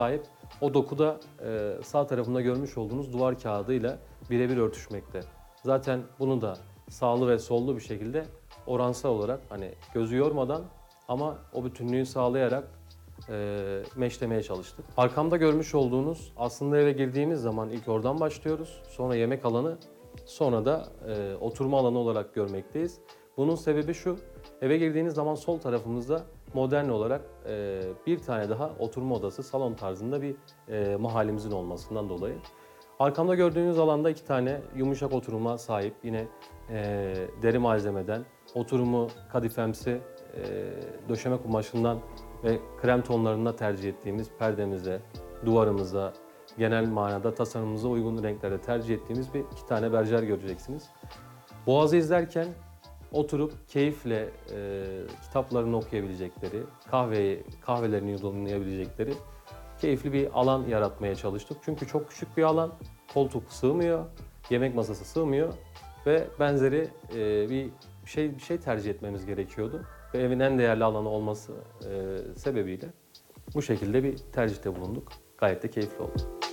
sahip. O dokuda sağ tarafında görmüş olduğunuz duvar kağıdıyla birebir örtüşmekte. Zaten bunu da sağlı ve sollu bir şekilde oransal olarak hani gözü yormadan ama o bütünlüğü sağlayarak meşlemeye çalıştık. Arkamda görmüş olduğunuz aslında eve girdiğimiz zaman ilk oradan başlıyoruz. Sonra yemek alanı, sonra da oturma alanı olarak görmekteyiz. Bunun sebebi şu, eve girdiğiniz zaman sol tarafımızda modern olarak bir tane daha oturma odası, salon tarzında bir mahallemizin olmasından dolayı. Arkamda gördüğünüz alanda 2 tane yumuşak oturuma sahip, yine deri malzemeden, oturumu kadifemsi döşeme kumaşından ve krem tonlarında tercih ettiğimiz perdemize, duvarımıza, genel manada tasarımımıza uygun renklerde tercih ettiğimiz 2 tane berjer göreceksiniz. Boğaz'ı izlerken oturup keyifle kitaplarını okuyabilecekleri, kahvelerini yudumlayabilecekleri keyifli bir alan yaratmaya çalıştık. Çünkü çok küçük bir alan, koltuk sığmıyor, yemek masası sığmıyor ve benzeri bir şey tercih etmemiz gerekiyordu. Ve evin en değerli alanı olması sebebiyle bu şekilde bir tercihte bulunduk. Gayet de keyifli oldu.